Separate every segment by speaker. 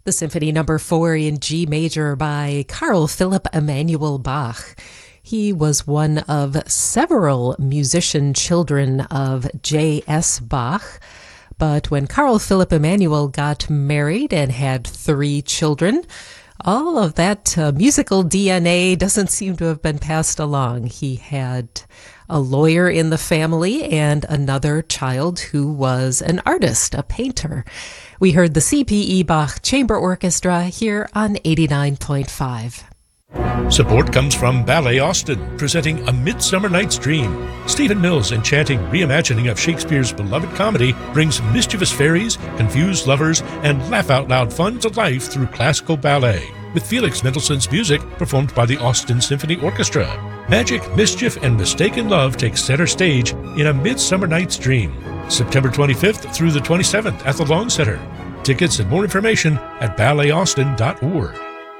Speaker 1: The Symphony Number 4 in G major by Carl Philipp Emanuel Bach. He was one of several musician children of J.S. Bach, but when Carl Philipp Emanuel got married and had 3 children, all of that musical DNA doesn't seem to have been passed along. He had a lawyer in the family and another child who was an artist, a painter. We heard the C.P.E. Bach Chamber Orchestra here on 89.5.
Speaker 2: Support comes from Ballet Austin, presenting A Midsummer Night's Dream. Stephen Mills' enchanting reimagining of Shakespeare's beloved comedy brings mischievous fairies, confused lovers, and laugh-out-loud fun to life through classical ballet, with Felix Mendelssohn's music performed by the Austin Symphony Orchestra. Magic, mischief, and mistaken love take center stage in A Midsummer Night's Dream, September 25th through the 27th at the Long Center. Tickets and more information at ballet.austin.org.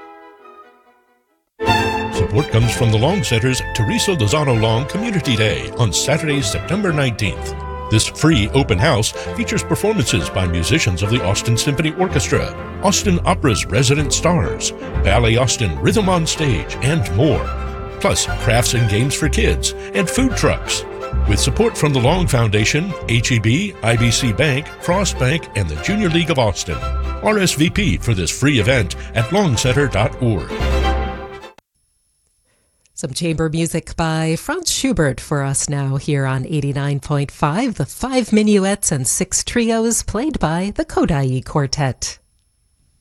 Speaker 2: Support comes from the Long Center's Teresa Lozano Long Community Day on Saturday, September 19th. This free open house features performances by musicians of the Austin Symphony Orchestra, Austin Opera's resident stars, Ballet Austin Rhythm on Stage, and more. Plus crafts and games for kids and food trucks. With support from the Long Foundation, HEB, IBC Bank, Frost Bank, and the Junior League of Austin. RSVP for this free event at longcenter.org.
Speaker 1: Some chamber music by Franz Schubert for us now here on 89.5, the 5 minuets and 6 trios played by the Kodály Quartet.